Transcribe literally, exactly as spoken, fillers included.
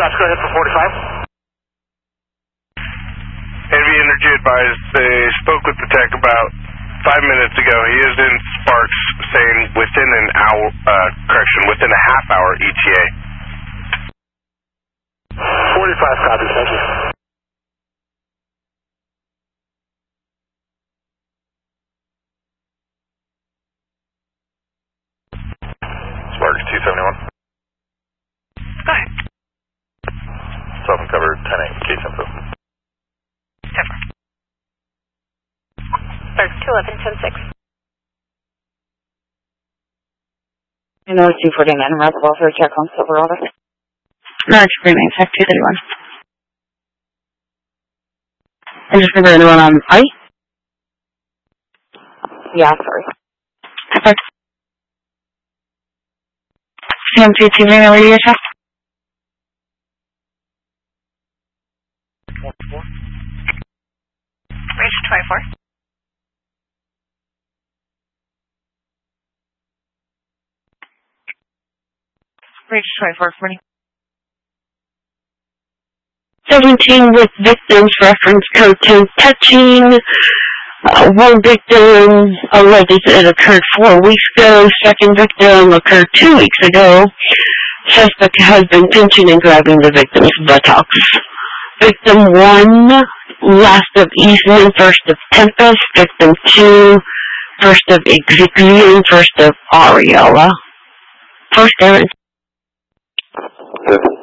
Roger, go ahead for forty-five. Navy Energy advised they spoke with the tech about five minutes ago. He is in Sparks, saying within an hour, uh, correction, within a half hour E T A. forty-five copies, thank you. Sparks two seventy-one. Go ahead. Southern cover ten eight, case info. Denver. Sparks two eleven, ten six. I know two forty-nine, Roswell for check on Silverado. Merge remains Tech two thirty-one. And just remember anyone on I? Yeah, sorry. Perfect. Sam two two zero, radio check. Reach twenty-four. Reach twenty-four for me. seventeen with victims, reference code ten touching. Uh, one victim alleged it occurred four weeks ago. Second victim occurred two weeks ago. Suspect has been pinching and grabbing the victim's buttocks. Victim one, last of Eastman, first of Tempest. Victim two, first of Ezekiel, first of Ariella. First Aaron. Good.